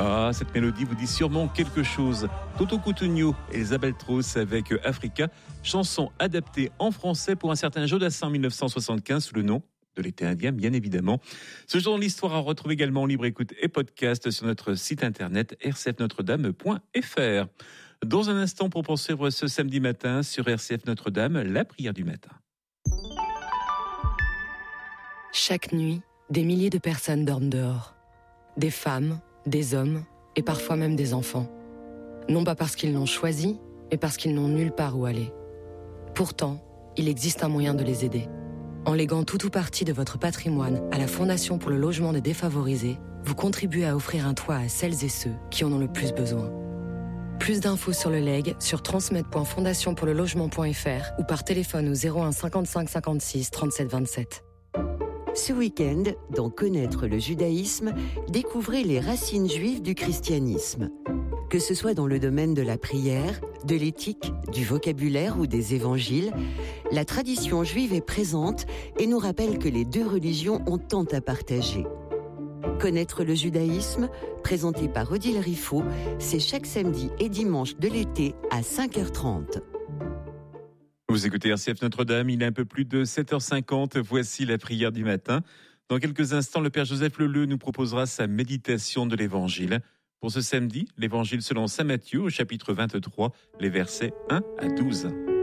Ah, cette mélodie vous dit sûrement quelque chose. Toto Cutugno et les Albatros avec Africa, chanson adaptée en français pour un certain Jodassin en 1975 sous le nom de l'été indien, bien évidemment. Ce jour de l'histoire à retrouver également en libre écoute et podcast sur notre site internet rcfnotredame.fr. Dans un instant, pour poursuivre ce samedi matin sur RCF Notre-Dame, la prière du matin. Chaque nuit, des milliers de personnes dorment dehors. Des femmes, des hommes et parfois même des enfants. Non pas parce qu'ils l'ont choisi, mais parce qu'ils n'ont nulle part où aller. Pourtant, il existe un moyen de les aider. En léguant tout ou partie de votre patrimoine à la Fondation pour le logement des défavorisés, vous contribuez à offrir un toit à celles et ceux qui en ont le plus besoin. Plus d'infos sur le legs sur transmet.fondationpourlelogement.fr ou par téléphone au 01 55 56 37 27. Ce week-end, dans Connaître le judaïsme, découvrez les racines juives du christianisme. Que ce soit dans le domaine de la prière, de l'éthique, du vocabulaire ou des évangiles, la tradition juive est présente et nous rappelle que les deux religions ont tant à partager. Connaître le judaïsme, présenté par Odile Riffaut, c'est chaque samedi et dimanche de l'été à 5h30. Vous écoutez RCF Notre-Dame, il est un peu plus de 7h50, voici la prière du matin. Dans quelques instants, le Père Joseph Leleu nous proposera sa méditation de l'Évangile. Pour ce samedi, l'Évangile selon saint Matthieu au chapitre 23, les versets 1 à 12.